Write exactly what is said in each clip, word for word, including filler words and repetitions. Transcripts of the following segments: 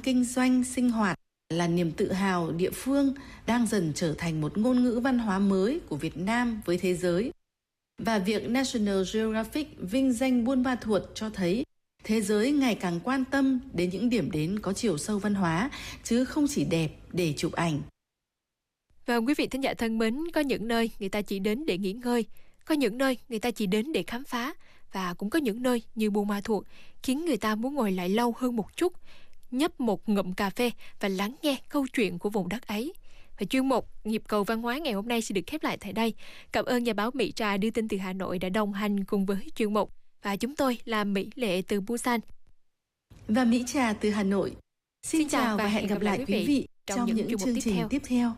kinh doanh, sinh hoạt là niềm tự hào địa phương đang dần trở thành một ngôn ngữ văn hóa mới của Việt Nam với thế giới. Và việc National Geographic vinh danh Buôn Ma Thuột cho thấy thế giới ngày càng quan tâm đến những điểm đến có chiều sâu văn hóa, chứ không chỉ đẹp để chụp ảnh. Và quý vị thính giả thân mến, có những nơi người ta chỉ đến để nghỉ ngơi, có những nơi người ta chỉ đến để khám phá, và cũng có những nơi như Buôn Ma Thuột khiến người ta muốn ngồi lại lâu hơn một chút, nhấp một ngụm cà phê và lắng nghe câu chuyện của vùng đất ấy. Và chuyên mục Nhịp cầu văn hóa ngày hôm nay sẽ được khép lại tại đây. Cảm ơn nhà báo Mỹ Trà đưa tin từ Hà Nội đã đồng hành cùng với chuyên mục. Và chúng tôi là Mỹ Lệ từ Busan và Mỹ Trà từ Hà Nội. Xin, Xin chào, chào và hẹn gặp lại quý vị trong, trong những, những chương trình tiếp theo.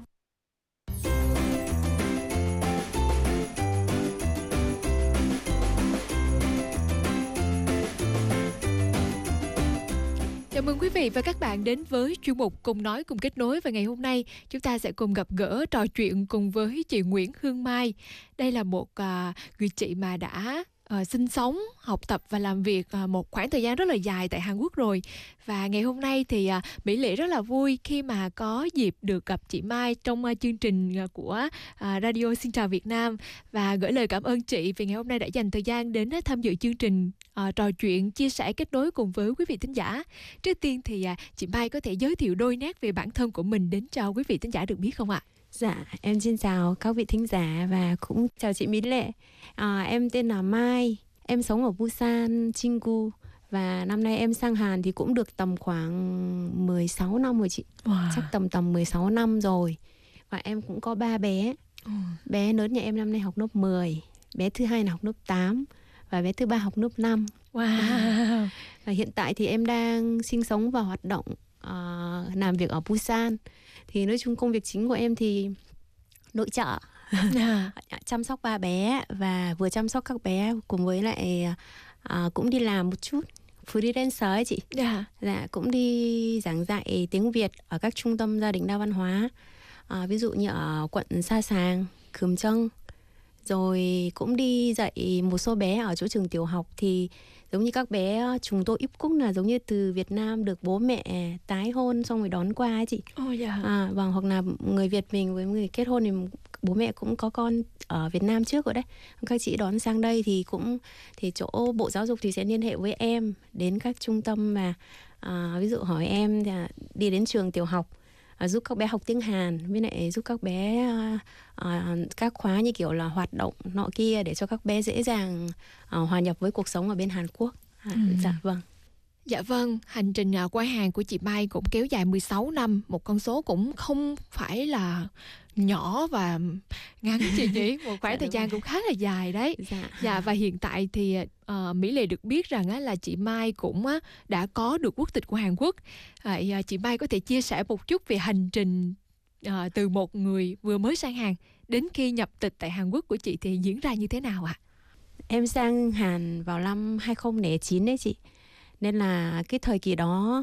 Chào mừng quý vị và các bạn đến với chuyên mục Cùng Nói Cùng Kết Nối. Và ngày hôm nay chúng ta sẽ cùng gặp gỡ, trò chuyện cùng với chị Nguyễn Hương Mai. Đây là một uh, người chị mà đã uh, sinh sống, học tập và làm việc uh, một khoảng thời gian rất là dài tại Hàn Quốc rồi. Và ngày hôm nay thì uh, Mỹ Lệ rất là vui khi mà có dịp được gặp chị Mai trong uh, chương trình uh, của uh, Radio Xin Chào Việt Nam. Và gửi lời cảm ơn chị vì ngày hôm nay đã dành thời gian đến uh, tham dự chương trình, uh, trò chuyện, chia sẻ, kết nối cùng với quý vị thính giả. Trước tiên thì uh, chị Mai có thể giới thiệu đôi nét về bản thân của mình đến cho quý vị thính giả được biết không ạ? Dạ, em xin chào các vị thính giả và cũng chào chị Mỹ Lệ. À, em tên là Mai, em sống ở Busan, Chinggu. Và năm nay em sang Hàn thì cũng được tầm khoảng mười sáu năm rồi chị. Wow. Chắc tầm tầm mười sáu năm rồi. Và em cũng có ba bé. Ừ. Bé lớn nhà em năm nay học lớp mười, bé thứ hai là học lớp tám và bé thứ ba học lớp năm. Wow. Và hiện tại thì em đang sinh sống và hoạt động uh, làm việc ở Busan. Thì nói chung công việc chính của em thì nội trợ, à. chăm sóc ba bé và vừa chăm sóc các bé cùng với lại uh, cũng đi làm một chút freelancer ấy chị. Yeah. Dạ, cũng đi giảng dạy tiếng Việt ở các trung tâm gia đình đa văn hóa, uh, ví dụ như ở quận Sa Sàng, Khườm Trăng. Rồi cũng đi dạy một số bé ở chỗ trường tiểu học. Thì giống như các bé chúng tôi íp cúc là giống như từ Việt Nam được bố mẹ tái hôn xong rồi đón qua ấy chị. Oh yeah. À, vâng, hoặc là người Việt mình với người kết hôn thì bố mẹ cũng có con ở Việt Nam trước rồi đấy. Các chị đón sang đây thì cũng thì chỗ Bộ Giáo dục thì sẽ liên hệ với em đến các trung tâm mà à, ví dụ hỏi em thì đi đến trường tiểu học, À, giúp các bé học tiếng Hàn, với lại giúp các bé uh, uh, các khóa như kiểu là hoạt động nọ kia để cho các bé dễ dàng uh, hòa nhập với cuộc sống ở bên Hàn Quốc. À, ừ. Dạ vâng. Dạ vâng, hành trình uh, qua Hàn của chị Mai cũng kéo dài mười sáu năm, một con số cũng không phải là nhỏ và ngắn chị nhỉ, một khoảng dạ, thời gian rồi. Cũng khá là dài đấy. Dạ, dạ và hiện tại thì uh, Mỹ Lệ được biết rằng á, là chị Mai cũng uh, đã có được quốc tịch của Hàn Quốc. uh, Chị Mai có thể chia sẻ một chút về hành trình uh, từ một người vừa mới sang Hàn đến khi nhập tịch tại Hàn Quốc của chị thì diễn ra như thế nào ạ? À? Em sang Hàn vào năm hai không không chín đấy chị. Nên là cái thời kỳ đó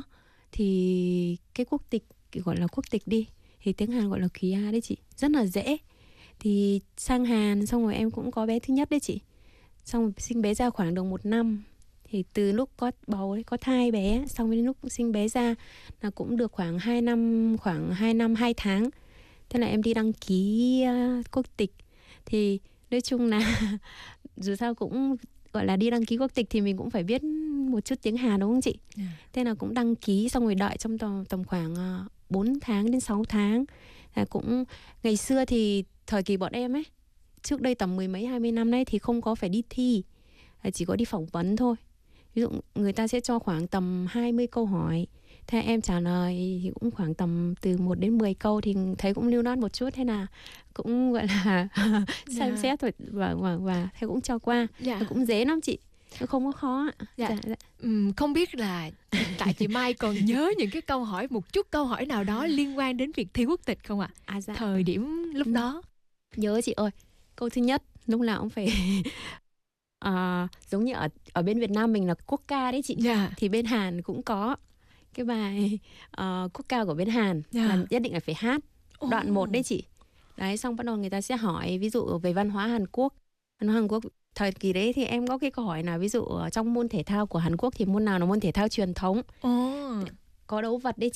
thì cái quốc tịch gọi là quốc tịch đi thì tiếng Hàn gọi là Kia đấy chị, rất là dễ. Thì sang Hàn xong rồi em cũng có bé thứ nhất đấy chị, xong rồi sinh bé ra khoảng được một năm. Thì từ lúc có bầu ấy, có thai bé, xong đến lúc sinh bé ra là cũng được khoảng hai năm, khoảng hai năm hai tháng. Thế là em đi đăng ký uh, quốc tịch. Thì nói chung là dù sao cũng gọi là đi đăng ký quốc tịch thì mình cũng phải biết một chút tiếng Hàn đúng không chị? Yeah. Thế là cũng đăng ký xong rồi đợi trong tầm, tầm khoảng uh, bốn tháng đến sáu tháng. À, cũng ngày xưa thì thời kỳ bọn em ấy, trước đây tầm mười mấy hai mươi năm đấy thì không có phải đi thi, à, chỉ có đi phỏng vấn thôi. Ví dụ người ta sẽ cho khoảng tầm hai mươi câu hỏi, thế em trả lời thì cũng khoảng tầm từ một đến mười câu thì thấy cũng lưu loát một chút, thế là cũng gọi là xem yeah. xét rồi và, và, và thế cũng cho qua. Yeah. Cũng dễ lắm chị, không có khó. Dạ. Dạ, dạ. Uhm, không biết là tại chị Mai còn nhớ những cái câu hỏi, một chút câu hỏi nào đó liên quan đến việc thi quốc tịch không ạ? À? À, dạ. Thời điểm lúc đó nhớ chị ơi, câu thứ nhất lúc nào cũng phải à, giống như ở ở bên Việt Nam mình là quốc ca đấy chị. Yeah. Thì bên Hàn cũng có cái bài uh, quốc ca của bên Hàn. Yeah. Là nhất định là phải hát đoạn một oh. đấy chị. Đấy, xong bắt đầu người ta sẽ hỏi ví dụ về văn hóa Hàn Quốc. Văn hóa Hàn Quốc thời kỳ đấy thì em có cái câu hỏi là ví dụ trong môn thể thao của Hàn Quốc thì môn nào là môn thể thao truyền thống. Oh. Có đấu vật đấy chị.